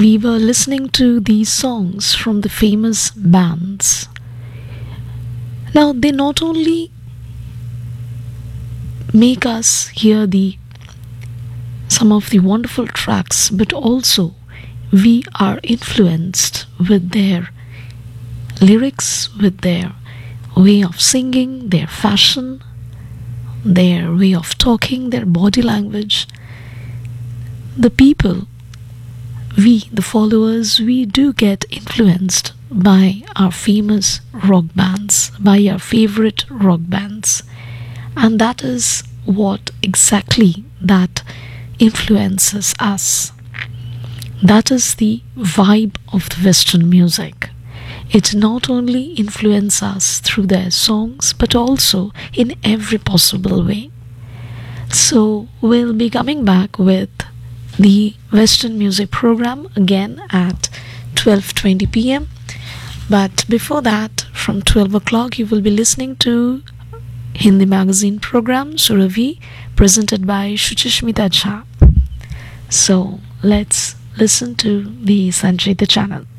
we were listening to these songs from the famous bands. Now, they not only make us hear the some of the wonderful tracks, but also we are influenced with their lyrics, with their way of singing, their fashion, their way of talking, their body language. The people, we, the followers, we do get influenced by our famous rock bands, by our favorite rock bands. And that is what exactly that influences us. That is the vibe of the Western music. It not only influences us through their songs, but also in every possible way. So we'll be coming back with the Western music program again at 12:20 p.m. But before that, from 12 o'clock, you will be listening to Hindi magazine program Surabhi, presented by Shuchishmita Jha. So let's listen to the Sanchita channel.